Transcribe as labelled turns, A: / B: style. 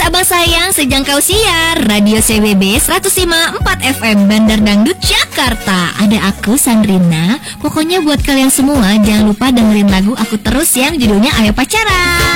A: abang sayang, sejangkau siar Radio CWB 105.4 FM Bandar Dangdut Jakarta. Ada aku Sandrina. Pokoknya buat kalian semua jangan lupa dengerin lagu aku terus yang judulnya Ayo Pacaran.